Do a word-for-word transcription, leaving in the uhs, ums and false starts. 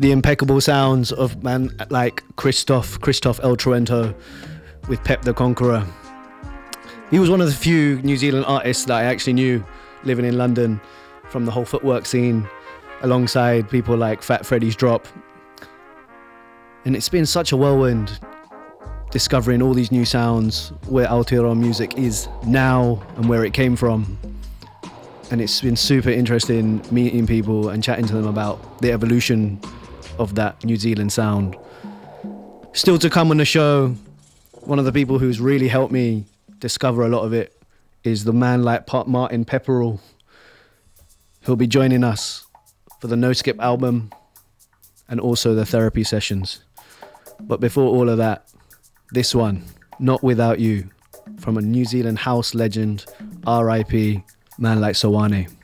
the impeccable sounds of man like Christoph, Christoph El Torrento with Pep the Conqueror. He was one of the few New Zealand artists that I actually knew living in London from the whole footwork scene, alongside people like Fat Freddy's Drop. And it's been such a whirlwind discovering all these new sounds, where Aotearoa music is now and where it came from. And it's been super interesting meeting people and chatting to them about the evolution of that New Zealand sound. Still to come on the show, one of the people who's really helped me discover a lot of it is the man like Martin Pepperell. He'll be joining us for the No Skip album and also the therapy sessions. But before all of that, this one, Not Without You, from a New Zealand house legend, R I P, man like Sowane.